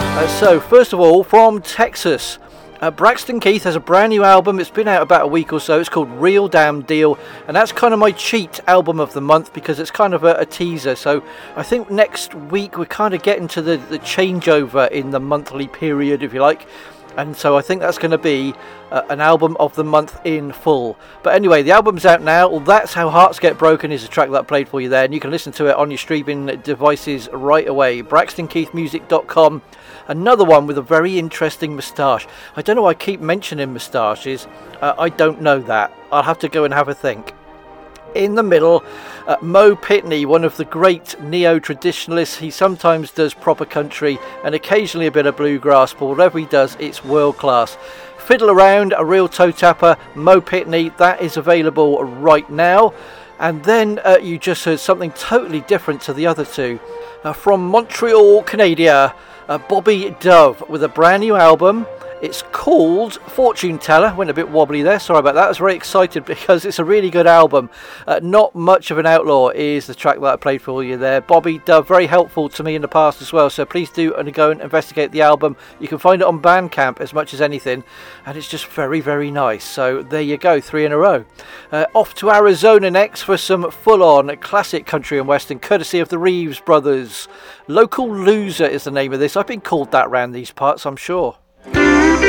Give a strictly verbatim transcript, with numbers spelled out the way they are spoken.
Uh, so, first of all, from Texas, uh, Braxton Keith has a brand new album. It's been out about a week or so. It's called Real Damn Deal, and that's kind of my cheat album of the month because it's kind of a, a teaser. So, I think next week we're kind of getting to the, the changeover in the monthly period, if you like. And so I think that's going to be uh, an album of the month in full. But anyway, the album's out now. Well, That's How Hearts Get Broken is a track that I played for you there, and you can listen to it on your streaming devices right away. braxton keith music dot com. Another one with a very interesting moustache. I don't know why I keep mentioning moustaches. Uh, I don't know that. I'll have to go and have a think. In the middle, uh, Mo Pitney, one of the great neo-traditionalists. He sometimes does proper country and occasionally a bit of bluegrass, but whatever he does, it's world class. Fiddle Around, a real toe tapper, Mo Pitney, that is available right now. And then uh, you just heard something totally different to the other two. Uh, from Montreal, Canada, uh, Bobby Dove with a brand new album. It's called Fortune Teller. Went a bit wobbly there, sorry about that. I was very excited because it's a really good album. Uh, Not Much of an Outlaw is the track that I played for you there. Bobby Dove, very helpful to me in the past as well, so please do and go and investigate the album. You can find it on Bandcamp as much as anything, and it's just very, very nice. So there you go, three in a row. Uh, off to Arizona next for some full-on classic country and western, courtesy of the Reeves Brothers. Local Loser is the name of this. I've been called that round these parts, I'm sure.